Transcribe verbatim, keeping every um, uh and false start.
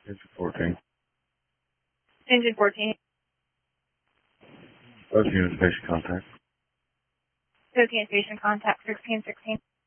Engine fourteen. Engine fourteen. Both units station contact. Both unit station contact sixteen sixteen.